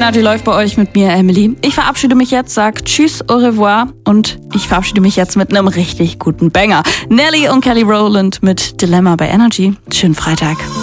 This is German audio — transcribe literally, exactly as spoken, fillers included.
Energy läuft bei euch mit mir, Emily. Ich verabschiede mich jetzt, sag tschüss, au revoir und ich verabschiede mich jetzt mit einem richtig guten Banger. Nelly und Kelly Rowland mit Dilemma bei Energy. Schönen Freitag.